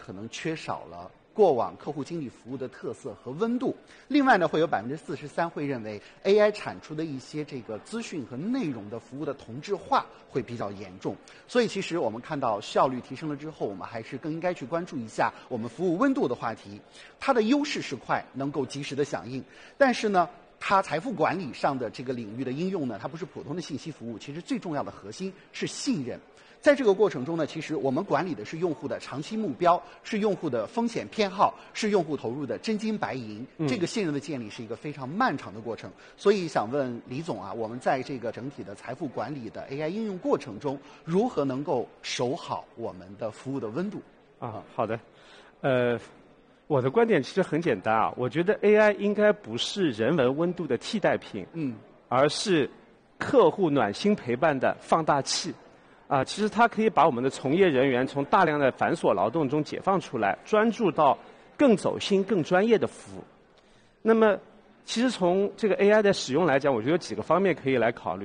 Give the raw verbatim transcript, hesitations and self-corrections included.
可能缺少了过往客户经理服务的特色和温度。另外呢，会有百分之四十三会认为 A I 产出的一些这个资讯和内容的服务的同质化会比较严重。所以其实我们看到效率提升了之后，我们还是更应该去关注一下我们服务温度的话题。它的优势是快，能够及时的响应，但是呢，它财富管理上的这个领域的应用呢，它不是普通的信息服务，其实最重要的核心是信任。在这个过程中呢，其实我们管理的是用户的长期目标，是用户的风险偏好，是用户投入的真金白银。 嗯、 这个信任的建立是一个非常漫长的过程。所以想问李总啊，我们在这个整体的财富管理的 A I 应用过程中，如何能够守好我们的服务的温度？ 啊，好的，呃。我的观点其实很简单啊，我觉得 A I 应该不是人文温度的替代品， 嗯， 而是客户暖心陪伴的放大器。啊，其实它可以把我们的从业人员从大量的繁琐劳动中解放出来，专注到更走心、更专业的服务。那么，其实从这个 A I 的使用来讲，我觉得有几个方面可以来考虑。